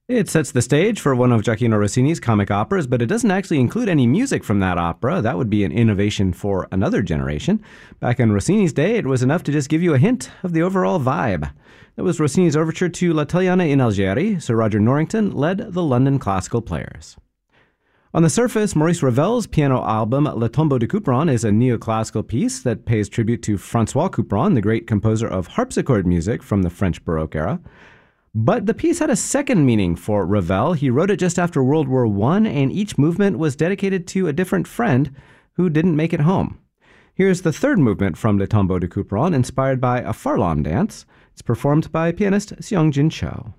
It sets the stage for one of Gioacchino Rossini's comic operas, but it doesn't actually include any music from that opera. That would be an innovation for another generation. Back in Rossini's day, it was enough to just give you a hint of the overall vibe. That was Rossini's overture to L'Italiana in Algeri. Sir Roger Norrington led the London Classical Players. On the surface, Maurice Ravel's piano album Le Tombeau de Couperin is a neoclassical piece that pays tribute to Francois Couperin, the great composer of harpsichord music from the French Baroque era. But the piece had a second meaning for Ravel. He wrote it just after World War I, and each movement was dedicated to a different friend who didn't make it home. Here's the third movement from Le Tombeau de Couperin, inspired by a Farlam dance. It's performed by pianist Seong-Jin Cho.